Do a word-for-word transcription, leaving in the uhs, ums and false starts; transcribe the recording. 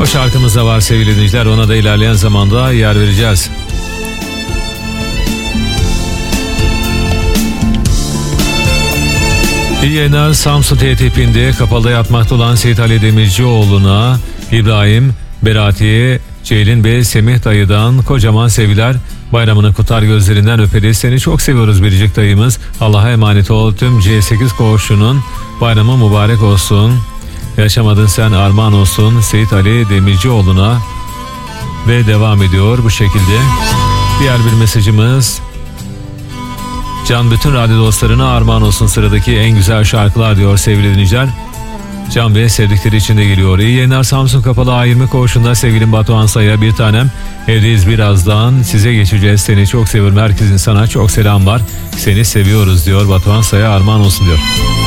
O şarkımız da var sevgili dinleyiciler. Ona da ilerleyen zamanda yer vereceğiz. İyi yayınlar. Samsun T tipinde kapalı yatmakta olan Seyit Ali Demircioğlu'na, İbrahim, Berati, Ceylin Bey, Semih dayıdan kocaman sevgiler. Bayramını kutar gözlerinden öperiz. Seni çok seviyoruz biricik dayımız. Allah'a emanet ol. Tüm C sekiz koğuşunun bayramı mübarek olsun. Yaşamadın sen armağan olsun Seyit Ali Demircioğlu'na. Ve devam ediyor bu şekilde. Diğer bir mesajımız: Can bütün radyo dostlarına armağan olsun sıradaki en güzel şarkılar diyor sevgili dinleyiciler. Can Bey sevdikleri için de geliyor. İyi yayınlar. Samsun Kapalı A yirmi koğuşunda sevgilim Batuhan Say'a bir tanem. Evdeyiz, birazdan size geçeceğiz. Seni çok seviyorum. Herkesin sana çok selam var. Seni seviyoruz diyor. Batuhan Say'a armağan olsun diyor.